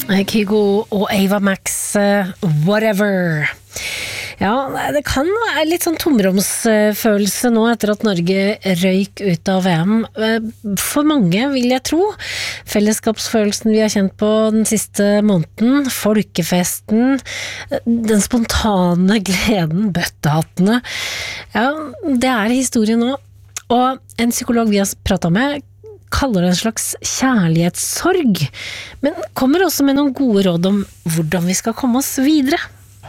Kygo og Ava Max, whatever. Ja, det kan være litt sånn tomromsfølelse nå etter at Norge røyk ut av VM. For mange, vil jeg tro. Fellesskapsfølelsen vi har kjent på den siste måneden, folkefesten, den spontane gleden, bøttehattene. Ja, det er historie nå. Og en psykolog vi har pratet med kaller det en slags kjærlighetssorg, men kommer også med noen gode råd om hvordan vi skal komme oss videre.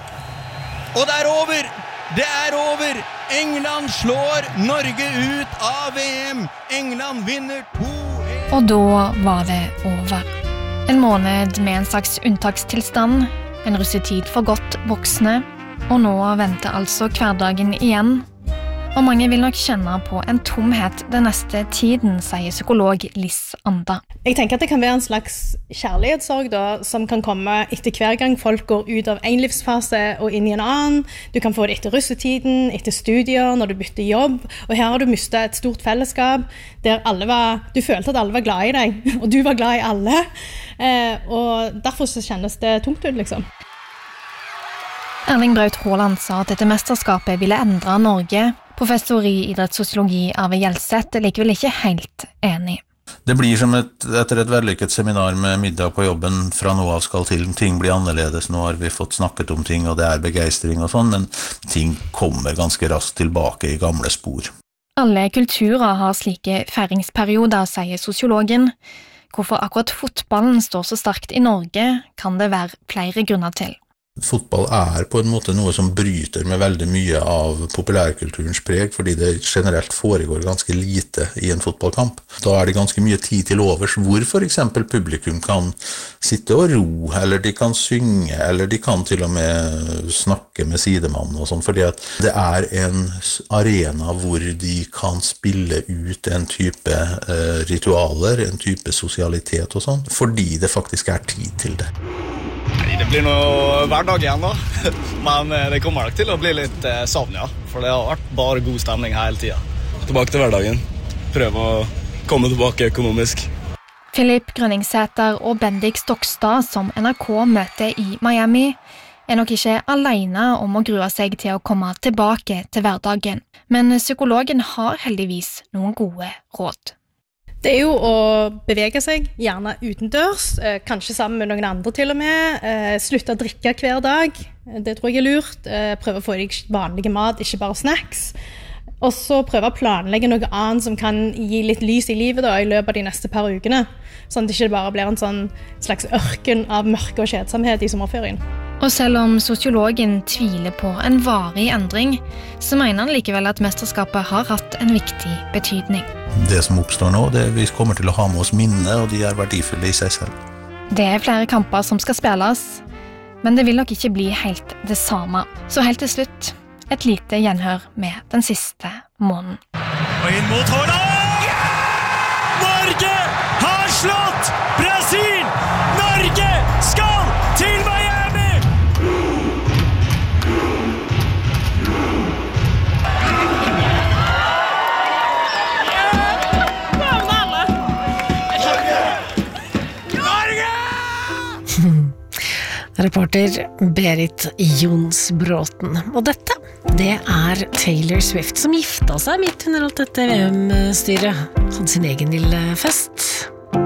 Og det er over! Det er over! England slår Norge ut av VM! England vinner 2-1! Og da var det over. En måned med en slags unntakstilstand, en russetid for godt voksne, og nå venter altså hverdagen igjen. Og mange vil nok kjenne på en tomhet den neste tiden, sier psykolog Liss Anda. Jeg tenker at det kan være en slags kjærlighetssorg da, som kan komme etter hver gang folk går ut av en livsfase og inn i en annen. Du kan få det etter russetiden, etter studier, når du bytter jobb. Og her har du mistet et stort fellesskap der du følte at alle var glad i deg, og du var glad i alle. Og derfor så kjennes det tungt ut, liksom. Erling Braut Haaland sa at dette mesterskapet ville endre Norge. Professor i idrettssosiologi Arve Gjelseth er likevel ikke helt enig. Det blir som etter et vellykket seminar med middag på jobben fra nå av skal til. Ting blir annerledes, nå har vi fått snakket om ting, og det er begeistring og sånn, men ting kommer ganske raskt tilbake i gamle spor. Alle kulturer har slike feringsperioder, sier sosiologen. Hvorfor akkurat fotballen står så sterkt i Norge, kan det være flere grunner til. Fotball er på en måte noe som bryter med veldig mye av populærkulturens preg, fordi det generelt foregår ganske lite i en fotballkamp. Da er det ganske mye tid til overs, hvor for eksempel publikum kan sitte og ro, eller de kan synge, eller de kan til og med snakke med sidemannen og sånn, fordi at det er en arena hvor de kan spille ut en type ritualer, en type sosialitet og sånn, fordi det faktisk er tid til det. Det blir noe hverdag igjen da, men det kommer nok til å bli litt savn, ja. For det har vært bare god stemning hele tiden. Tilbake til hverdagen. Prøve å komme tilbake økonomisk. Philip Grønningsæter og Bendik Stokstad, som NRK møter i Miami, er nok ikke alene om å grue seg til å komme tilbake til hverdagen. Men psykologen har heldigvis noen gode råd. Det er jo å bevege seg, gjerne utendørs, kanskje sammen med noen andre til og med, slutte å drikke hver dag, det tror jeg er lurt, prøve å få deg vanlige mat, ikke bare snacks, og så prøve å planlegge noe annet som kan gi litt lys i livet da, i løpet av de neste par ukene, sånn at det ikke bare blir en sånn slags ørken av mørke og kjedsomhet i sommerferien. Og selv om sosiologen tviler på en varig endring, så mener han likevel at mesterskapet har hatt en viktig betydning. Det som oppstår nå, vi kommer til å ha med oss minne, og de er verdifulle i seg selv. Det er flere kamper som skal spilles, men det vil nok ikke bli helt det samme. Så helt til slutt, et lite gjenhør med den siste måneden. Og inn mot Haaland! Norge har slått Brasil! Norge skal til Miami! Reporter Berit Jonsbråten. Og dette, det er Taylor Swift som gifta seg midt under alt dette VM-styret. Hadde sin egen lille fest.